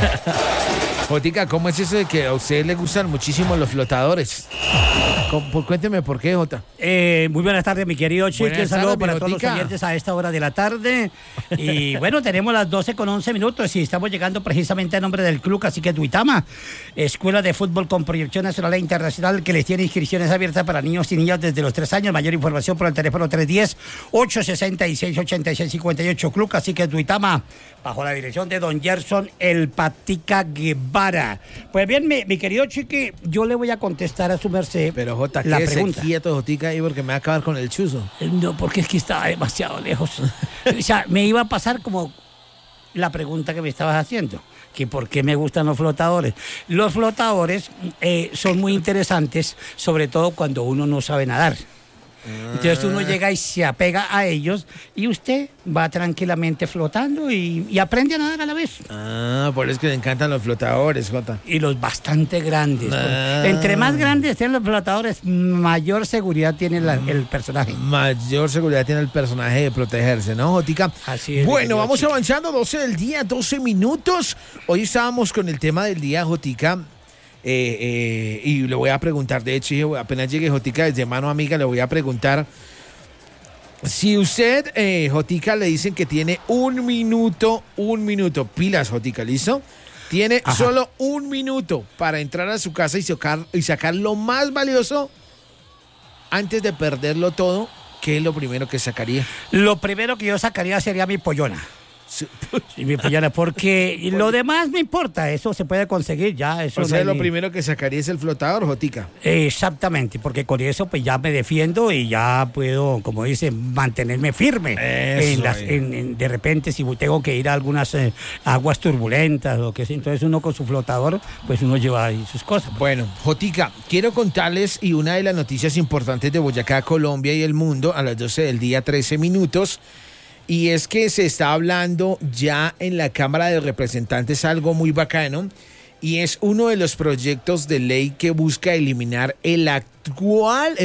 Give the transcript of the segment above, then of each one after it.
Jotica, ¿cómo es eso de que a usted le gustan muchísimo los flotadores? Cuénteme por qué, Jota. Muy buenas tardes, mi querido Chiqui. Un saludo para todos los oyentes a esta hora de la tarde. Y bueno, tenemos las 12:11 y estamos llegando precisamente a nombre del club Cacique Duitama, escuela de fútbol con proyección nacional e internacional que les tiene inscripciones abiertas para niños y niñas desde los 3 años. Mayor información por el teléfono 310-866-8658. Club Cacique Duitama, bajo la dirección de don Gerson El Patica Guevara. Pues bien, mi querido Chiqui, yo le voy a contestar a su merced. Pero Jota, la quédese pregunta. quieto, Jotica, ahí porque me va a acabar con el chuzo. No, porque es que estaba demasiado lejos. O sea, me iba a pasar como la pregunta que me estabas haciendo, que por qué me gustan los flotadores. Los flotadores son muy interesantes, sobre todo cuando uno no sabe nadar. Entonces uno llega y se apega a ellos y usted va tranquilamente flotando y aprende a nadar a la vez. Por eso es que le encantan los flotadores, Jota. Y los bastante grandes. Entre más grandes sean los flotadores, mayor seguridad tiene el personaje. Mayor seguridad tiene el personaje de protegerse, ¿no, Jotica? Así es. Bueno, vamos avanzando, 12 del día, 12 minutos. Hoy estábamos con el tema del día, Jotica. Y le voy a preguntar, de hecho, apenas llegue Jotica desde Mano Amiga, le voy a preguntar si usted, Jotica, le dicen que tiene un minuto, pilas, Jotica, ¿listo? Tiene solo un minuto para entrar a su casa y sacar lo más valioso antes de perderlo todo. ¿Qué es lo primero que sacaría? Lo primero que yo sacaría sería mi pollona. Sí, mi pollona, porque lo demás me importa, eso se puede conseguir ya. Eso o sea, lo primero que sacaría es el flotador, Jotica. Exactamente, porque con eso pues ya me defiendo y ya puedo, como dicen, mantenerme firme. De repente si tengo que ir a algunas aguas turbulentas o qué sé, entonces uno con su flotador, pues uno lleva ahí sus cosas. Bueno, Jotica, quiero contarles y una de las noticias importantes de Boyacá, Colombia y el mundo a las 12 del día, 13 minutos. Y es que se está hablando ya en la Cámara de Representantes algo muy bacano, y es uno de los proyectos de ley que busca eliminar el actual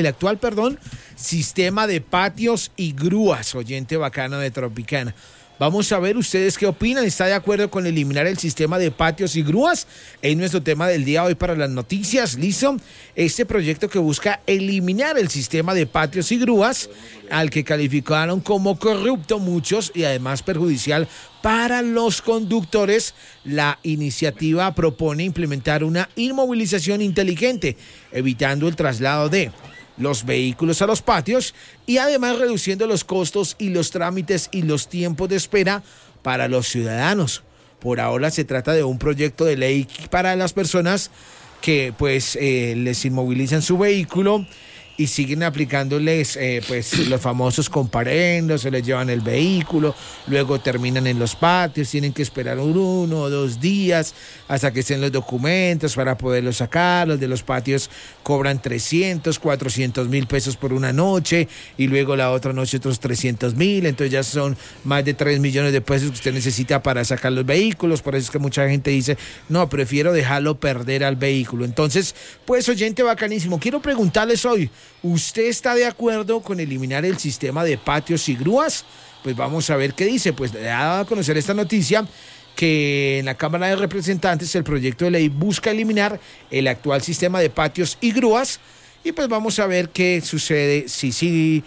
sistema de patios y grúas, oyente bacano de Tropicana. Vamos a ver ustedes qué opinan. ¿Está de acuerdo con eliminar el sistema de patios y grúas? Es nuestro tema del día hoy para las noticias. ¿Listo? Este proyecto que busca eliminar el sistema de patios y grúas, al que calificaron como corrupto muchos y además perjudicial para los conductores. La iniciativa propone implementar una inmovilización inteligente, evitando el traslado de los vehículos a los patios y además reduciendo los costos y los trámites y los tiempos de espera para los ciudadanos. Por ahora se trata de un proyecto de ley para las personas que pues les inmovilizan su vehículo y siguen aplicándoles pues los famosos comparendos, se les llevan el vehículo, luego terminan en los patios, tienen que esperar 1 o 2 días hasta que estén los documentos para poderlos sacar. Los de los patios cobran 300, 400 mil pesos por una noche y luego la otra noche otros 300 mil, entonces ya son más de 3 millones de pesos que usted necesita para sacar los vehículos. Por eso es que mucha gente dice, no, prefiero dejarlo perder al vehículo. Entonces, pues oyente bacanísimo, quiero preguntarles hoy, ¿usted está de acuerdo con eliminar el sistema de patios y grúas? Pues vamos a ver qué dice. Pues le ha dado a conocer esta noticia que en la Cámara de Representantes el proyecto de ley busca eliminar el actual sistema de patios y grúas. Y pues vamos a ver qué sucede, si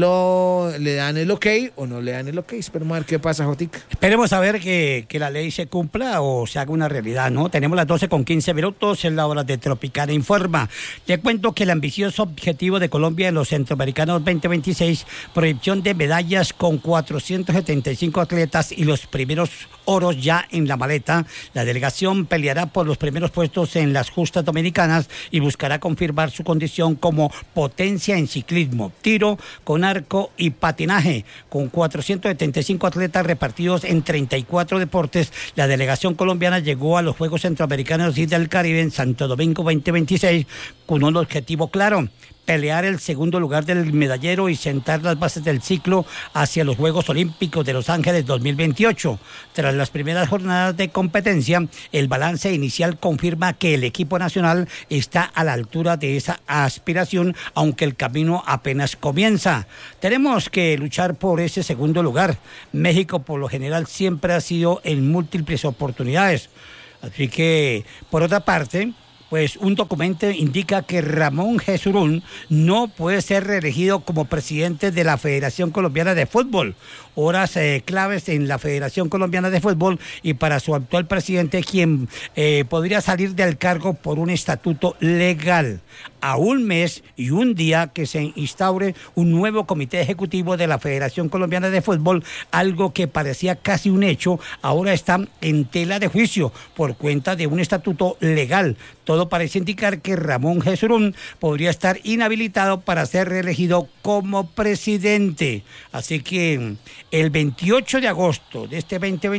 le dan el ok o no le dan el ok. Esperemos a ver qué pasa, Jotica. Esperemos a ver que la ley se cumpla o se haga una realidad, ¿no? Tenemos las 12:15 minutos, es la hora de Tropicana Informa. Te cuento que el ambicioso objetivo de Colombia en los Centroamericanos 2026, proyección de medallas con 475 atletas y los primeros oros ya en la maleta. La delegación peleará por los primeros puestos en las justas dominicanas y buscará confirmar su condición como potencia en ciclismo, tiro con arco y patinaje. Con 475 atletas repartidos en 34 deportes, la delegación colombiana llegó a los Juegos Centroamericanos y del Caribe en Santo Domingo 2026 con un objetivo claro: pelear el segundo lugar del medallero y sentar las bases del ciclo hacia los Juegos Olímpicos de Los Ángeles 2028. Tras las primeras jornadas de competencia, el balance inicial confirma que el equipo nacional está a la altura de esa aspiración, aunque el camino apenas comienza. Tenemos que luchar por ese segundo lugar. México, por lo general, siempre ha sido en múltiples oportunidades. Así que, por otra parte, pues un documento indica que Ramón Jesurún no puede ser reelegido como presidente de la Federación Colombiana de Fútbol. Horas claves en la Federación Colombiana de Fútbol y para su actual presidente, quien podría salir del cargo por un estatuto legal. A un mes y un día que se instaure un nuevo comité ejecutivo de la Federación Colombiana de Fútbol, algo que parecía casi un hecho, ahora está en tela de juicio por cuenta de un estatuto legal. Todo parece indicar que Ramón Jesurún podría estar inhabilitado para ser reelegido como presidente. Así que el 28 de agosto de este 2020